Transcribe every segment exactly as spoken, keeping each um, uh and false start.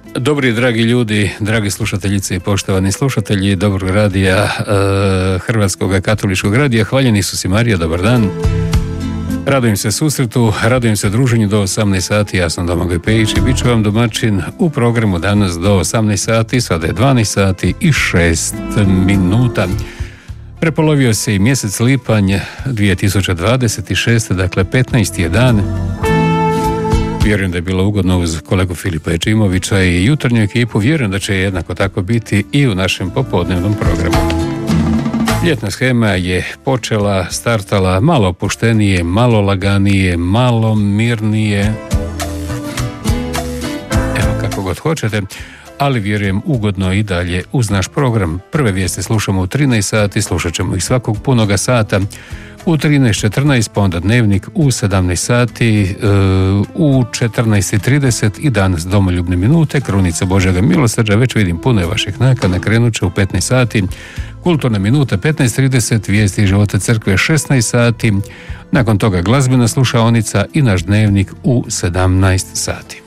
Dobri, dragi ljudi, dragi slušateljice i poštovani slušatelji dobrog radija, e, Hrvatskog katoličkog radija, hvaljeni Isus i Marija, dobar dan. Radujem se susretu, radujem se druženju do osamnaest sati, ja sam Domagoj Pejić i bit ću vam domaćin u programu danas do osamnaest sati, sada je dvanaest sati i šest minuta. Prepolovio se i mjesec lipanj dvije tisuće dvadeset šeste, dakle petnaesti je dan. Vjerujem da je bilo ugodno uz kolegu Filipa Ječimovića i jutarnju ekipu. Vjerujem da će jednako tako biti i u našem popodnevnom programu. Ljetna shema je počela, startala malo opuštenije, malo laganije, malo mirnije. Evo kako god hoćete, ali vjerujem ugodno i dalje uz naš program. Prve vijesti slušamo u trinaest sati, slušat ćemo ih svakog punoga sata. U trinaest četrnaest, pa onda dnevnik u sedamnaest sati, u četrnaest trideset i danas domoljubne minute, Krunica Božjega milosrđa, već vidim puno je vaših nakana, krenut će u petnaest sati, kulturna minuta petnaest trideset, vijesti života crkve šesnaest sati, nakon toga glazbena slušaonica i naš dnevnik u sedamnaest sati.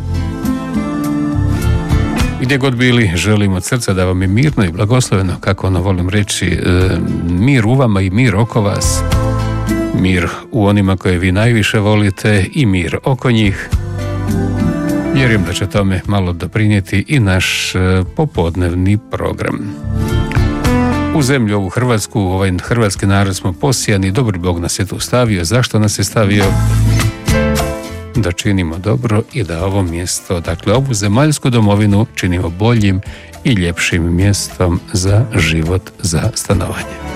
Gdje god bili, želim od srca da vam je mirno i blagosloveno, kako ono volim reći, e, mir u vama i mir oko vas, mir u onima koje vi najviše volite i mir oko njih. Vjerujem da će tome malo doprinijeti i naš e, popodnevni program. U zemlju ovu Hrvatsku, ovaj hrvatski narod smo posijani, dobri Bog nas je tu stavio. Zašto nas je stavio? Da činimo dobro i da ovo mjesto, dakle ovu zemaljsku domovinu, činimo boljim i ljepšim mjestom za život, za stanovanje.